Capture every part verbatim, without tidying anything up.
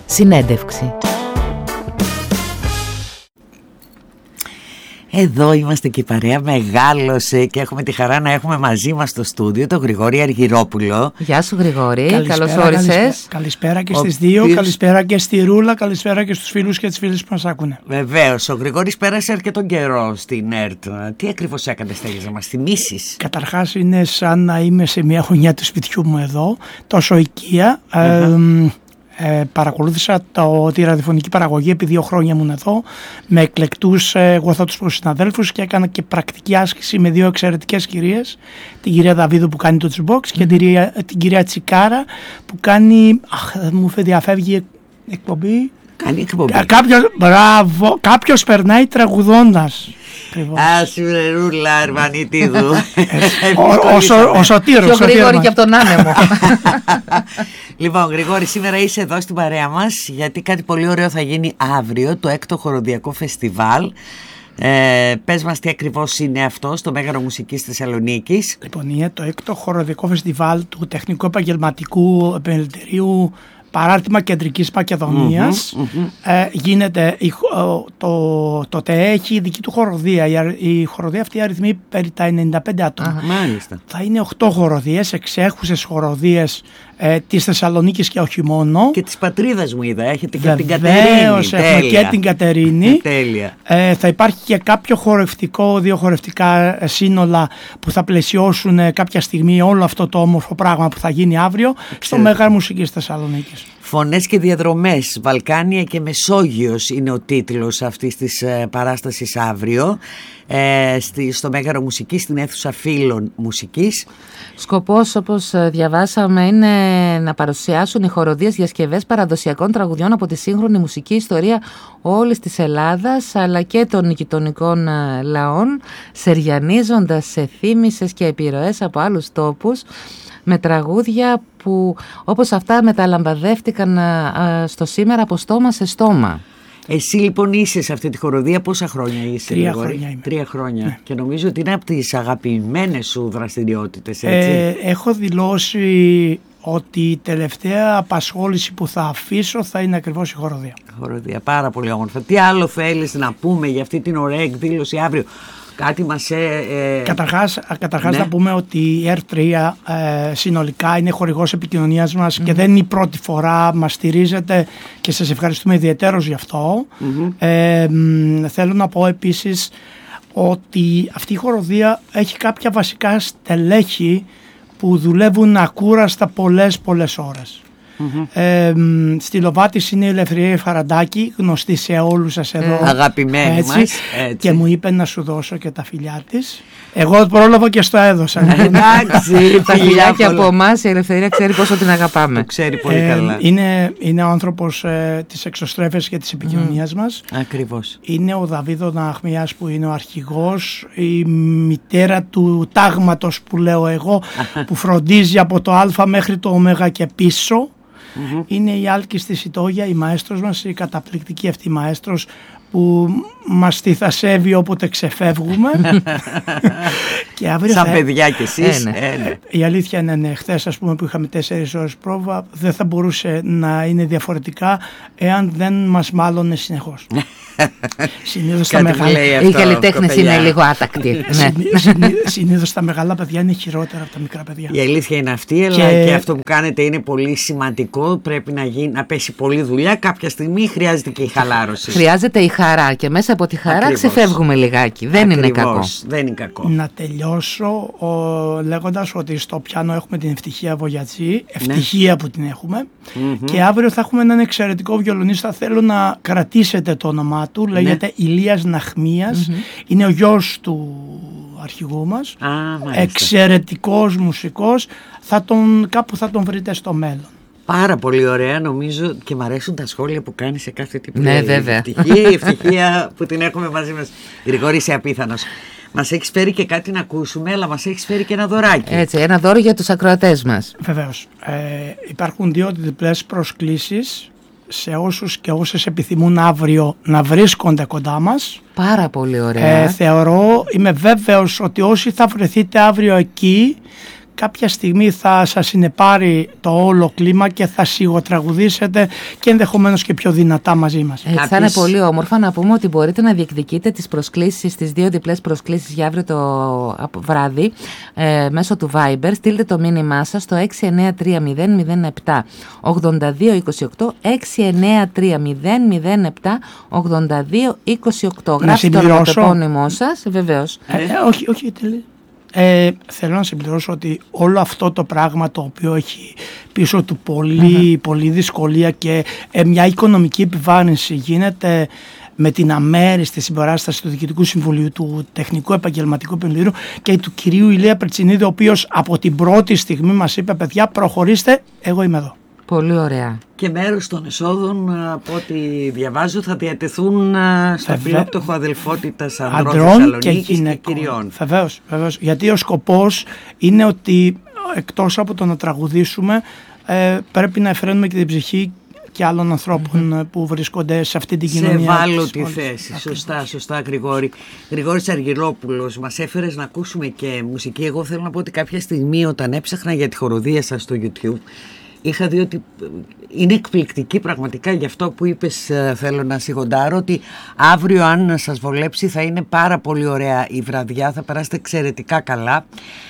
Συνέντευξη. Εδώ είμαστε και η παρέα μεγάλωσε και έχουμε τη χαρά να έχουμε μαζί μας στο στούντιο τον Γρηγόρη Αργυρόπουλο. Γεια σου Γρηγόρη, καλησπέρα, καλώς όρισες. Καλησπέρα, καλησπέρα και στις δύο, οποίος... καλησπέρα και στη Ρούλα, καλησπέρα και στους φίλους και τις φίλες που μας ακούνε. Βεβαίως, ο Γρηγόρης πέρασε αρκετόν καιρό στην ΕΡΤ. Τι ακριβώς έκανες, θέλεις να μας θυμίσεις? Καταρχάς είναι σαν να είμαι σε μια γωνιά του σπιτιού μου εδώ, τόσο οικία. Uh-huh. Ε, Ε, παρακολούθησα το, τη ραδιοφωνική παραγωγή, επί δύο χρόνια ήμουν εδώ με εκλεκτούς ε, γοθότους συναδέλφους και έκανα και πρακτική άσκηση με δύο εξαιρετικές κυρίες, την κυρία Δαβίδου που κάνει το jukebox και την, την κυρία Τσικάρα που κάνει, αχ, μου διαφεύγει εκπομπή. Κάνει εκπομπή. Κάποιος, μπράβο, κάποιος περνάει τραγουδώντας. Άσου ρε Ρούλα Αρβανιτίδου. Ο Σωτήρος. Πιο γρήγορη και από τον άνεμο. Λοιπόν Γρηγόρη, σήμερα είσαι εδώ στην παρέα μας γιατί κάτι πολύ ωραίο θα γίνει αύριο, το έκτο χοροδιακό φεστιβάλ. Ε, πες μας τι ακριβώς είναι αυτό στο Μέγαρο Μουσικής Θεσσαλονίκης. Λοιπόν, είναι το έκτο χοροδιακό φεστιβάλ του Τεχνικού Επαγγελματικού Επιμελητηρίου Παράρτημα Κεντρικής Μακεδονίας. Mm-hmm, mm-hmm. Ε, γίνεται, η, το, το ΤΕΕ έχει η δική του χοροδία. Η, η χοροδία αυτή αριθμεί περί τα ενενήντα πέντε άτομα. Μάλιστα. Θα είναι οκτώ χοροδίες, εξέχουσες χοροδίες ε, της Θεσσαλονίκης και όχι μόνο. Και της πατρίδας μου είδα, έχετε και Βεβαίως, την Κατερίνη. Έχουμε και την Κατερίνη. Τέλεια. Ε, θα υπάρχει και κάποιο χορευτικό, δύο χορευτικά σύνολα που θα πλαισιώσουν κάποια στιγμή όλο αυτό το όμορφο πράγμα που θα γίνει αύριο στο Μέγαρο Μουσικής Θεσσαλονίκης. Φωνές και διαδρομές, Βαλκάνια και Μεσόγειος είναι ο τίτλος αυτής της ε, παράστασης αύριο ε, στη, στο Μέγαρο Μουσικής, στην αίθουσα Φίλων Μουσικής. Σκοπός, όπως διαβάσαμε, είναι να παρουσιάσουν οι χοροδίες διασκευές παραδοσιακών τραγουδιών από τη σύγχρονη μουσική ιστορία όλης της Ελλάδας αλλά και των γειτονικών λαών, σεριανίζοντας σε θύμησες και επιρροές από άλλους τόπους με τραγούδια που όπως αυτά μεταλαμπαδεύτηκαν α, στο σήμερα από στόμα σε στόμα. Εσύ λοιπόν είσαι σε αυτή τη χοροδία πόσα χρόνια είσαι? Τρία χρόνια είμαι. Τρία χρόνια. Ναι. Και νομίζω ότι είναι από τις αγαπημένες σου δραστηριότητες, έτσι. Ε, έχω δηλώσει ότι η τελευταία απασχόληση που θα αφήσω θα είναι ακριβώς η χοροδία. Χοροδία, πάρα πολύ όμορφα. Τι άλλο θέλεις να πούμε για αυτή την ωραία εκδήλωση αύριο? Κάτι μας... Ε, ε... Καταρχάς, καταρχάς ναι. να πούμε ότι η ερ τρία ε, συνολικά είναι χορηγός επικοινωνίας μας mm-hmm. και δεν είναι η πρώτη φορά, μας στηρίζετε και σας ευχαριστούμε ιδιαιτέρως γι' αυτό. Mm-hmm. Ε, μ, θέλω να πω επίσης ότι αυτή η χοροδία έχει κάποια βασικά στελέχη που δουλεύουν ακούραστα πολλές πολλές ώρες. Mm-hmm. Ε, στη Λοβάτης είναι η Ελευθερία Φαραντάκη, γνωστή σε όλους σας εδώ, mm, αγαπημένη έτσι, μας, έτσι. Και μου είπε να σου δώσω και τα φιλιά της. Εγώ πρόλαβα και στο έδωσα. Εντάξει, τα φιλιά και από εμάς η Ελευθερία ξέρει πόσο την αγαπάμε. Το ξέρει πολύ ε, καλά. Είναι, είναι ο άνθρωπος ε, της εξωστρέφειας και της επικοινωνίας mm. μας. Ακριβώς. Είναι ο Δαβίδο Ναχμιάς που είναι ο αρχηγός, η μητέρα του τάγματος που λέω εγώ, που φροντίζει από το Α μέχρι το Ω και πίσω. Mm-hmm. Είναι η Άλκης της Ιτόγια, η μαέστρος μας, η καταπληκτική αυτή μαέστρος που μας θυθασεύει όποτε ξεφεύγουμε. Και αύριο σαν θα... παιδιά κι εσείς. Ε, ναι. ε, ναι. Η αλήθεια είναι ναι, χθες ας πούμε που είχαμε τέσσερις ώρες πρόβα δεν θα μπορούσε να είναι διαφορετικά εάν δεν μας μάλωνε συνεχώς. Συνήθως τα μεγάλα... Οι καλλιτέχνες είναι λίγο άτακτοι. Συνήθως τα μεγάλα παιδιά είναι χειρότερα από τα μικρά παιδιά. Η αλήθεια είναι αυτή, αλλά και, και αυτό που κάνετε είναι πολύ σημαντικό. Πρέπει να, γίνει, να πέσει πολλή δουλειά. Κάποια στιγμή χρειάζεται και η χαλάρωση. Χρειάζεται η χαρά και μέσα από τη χαρά ακριβώς ξεφεύγουμε λιγάκι. Δεν ακριβώς είναι κακό. Δεν είναι κακό. Να τελειώσω ο, λέγοντας ότι στο πιάνο έχουμε την Ευτυχία Βογιατζή. Ευτυχία ναι. που την έχουμε. Mm-hmm. Και αύριο θα έχουμε έναν εξαιρετικό βιολονίστα. Θέλω να κρατήσετε το όνομά του. Λέγεται ναι. Ηλίας Ναχμίας. Mm-hmm. Είναι ο γιος του αρχηγού μας. Ah, εξαιρετικός μουσικός. Θα τον, κάπου θα τον βρείτε στο μέλλον. Πάρα πολύ ωραία, νομίζω, και μου αρέσουν τα σχόλια που κάνει σε κάθε τύπο. Ναι, βέβαια. Ευτυχία, ευτυχία που την έχουμε μαζί μας. Γρηγόρη, είσαι απίθανος. Μας έχεις φέρει και κάτι να ακούσουμε, αλλά μας έχεις φέρει και ένα δωράκι. Έτσι, ένα δώρο για τους ακροατές μας. Βεβαίως. Ε, υπάρχουν δύο διπλές προσκλήσεις σε όσους και όσες επιθυμούν αύριο να βρίσκονται κοντά μας. Πάρα πολύ ωραία. Ε, θεωρώ, είμαι βέβαιος ότι όσοι θα βρεθείτε αύριο εκεί, κάποια στιγμή θα σας συνεπάρει το όλο κλίμα και θα σιγοτραγουδήσετε και ενδεχομένως και πιο δυνατά μαζί μας. Έτσι, θα είναι πολύ όμορφα. Να πούμε ότι μπορείτε να διεκδικείτε τις προσκλήσεις, τις δύο διπλές προσκλήσεις για αύριο το βράδυ ε, μέσω του Viber. Στείλτε το μήνυμά σας στο έξι εννιά τρία μηδέν μηδέν επτά ογδόντα δύο είκοσι οκτώ, έξι εννιά τρία μηδέν μηδέν επτά ογδόντα δύο είκοσι οκτώ. Γράψτε το ονοματεπώνυμό σας, βεβαίως. Ε, ε, όχι, όχι, τελείως. Ε, θέλω να συμπληρώσω ότι όλο αυτό το πράγμα το οποίο έχει πίσω του πολύ, mm-hmm. πολύ δυσκολία και ε, μια οικονομική επιβάρυνση γίνεται με την αμέριστη συμπαράσταση του Διοικητικού Συμβουλίου, του Τεχνικού Επαγγελματικού Επιμελητηρίου και του κυρίου Ηλία Περτσινίδη, ο οποίος από την πρώτη στιγμή μας είπε: παιδιά, προχωρήστε, εγώ είμαι εδώ. Πολύ ωραία. Και μέρος των εσόδων, από ό,τι διαβάζω, θα διατεθούν στο Φιλόπτωχο Αδελφότητας Ανδρών και, και Κυριών. Βεβαίως, βεβαίως. Γιατί ο σκοπός είναι ότι εκτός από το να τραγουδήσουμε, ε, πρέπει να εφραίνουμε και την ψυχή και άλλων ανθρώπων mm-hmm. που βρίσκονται σε αυτή την κοινωνία. Σε ευάλωτη θέση. Σωστά, σωστά, Γρηγόρη. Γρηγόρης Αργυρόπουλος, μας έφερες να ακούσουμε και μουσική. Εγώ θέλω να πω ότι κάποια στιγμή, όταν έψαχνα για τη χοροδία σας στο YouTube, είχα δει ότι είναι εκπληκτική πραγματικά. Γι' αυτό που είπες, θέλω να σιγοντάρω, ότι αύριο, αν σας βολέψει, θα είναι πάρα πολύ ωραία η βραδιά, θα περάσετε εξαιρετικά καλά.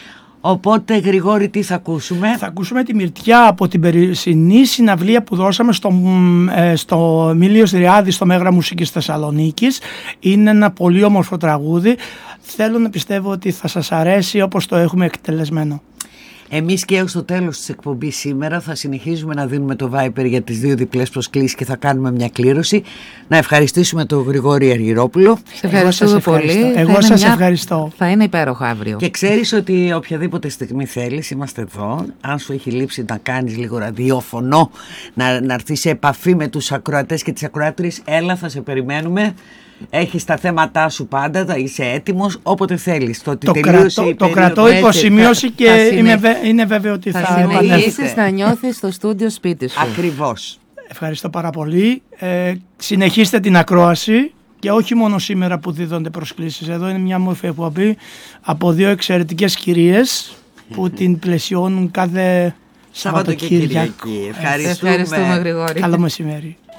Οπότε, Γρηγόρη, τι θα ακούσουμε? Θα ακούσουμε τη Μυρτιά από την περσινή συναυλία που δώσαμε στο, ε, στο Μήλιος Ριάδη, στο Μέγαρο Μουσικής Θεσσαλονίκης. Είναι ένα πολύ όμορφο τραγούδι. Θέλω να πιστεύω ότι θα σας αρέσει όπως το έχουμε εκτελεσμένο. Εμείς και έως το τέλος της εκπομπής σήμερα θα συνεχίζουμε να δίνουμε το Viber για τις δύο διπλές προσκλήσεις και θα κάνουμε μια κλήρωση. Να ευχαριστήσουμε τον Γρηγόρη Αργυρόπουλο. Σε ευχαριστούμε πολύ. Εγώ σας μια... ευχαριστώ. Θα είναι υπέροχο αύριο. Και ξέρεις ότι οποιαδήποτε στιγμή θέλεις, είμαστε εδώ. Αν σου έχει λείψει να κάνεις λίγο ραδιόφωνο, να, να έρθεις σε επαφή με τους ακροατές και τις ακροάτριες, έλα, θα σε περιμένουμε. Έχεις τα θέματά σου πάντα, θα είσαι έτοιμος όποτε θέλεις. Το, το, κρατώ, το κρατώ υποσημείωση και θα είμαι βε, είναι βέβαιο ότι θα, θα συνεχίσεις να νιώθεις στο στούντιο σπίτι σου. Ακριβώς. Ευχαριστώ πάρα πολύ. Ε, συνεχίστε την ακρόαση και όχι μόνο σήμερα που δίδονται προσκλήσεις. Εδώ είναι μια μορφή εκπομπή από δύο εξαιρετικές κυρίες που την πλαισιώνουν κάθε Σαββατοκύριακο. Ευχαριστούμε. Ευχαριστούμε, Γρηγόρη. Καλό μεσημέρι.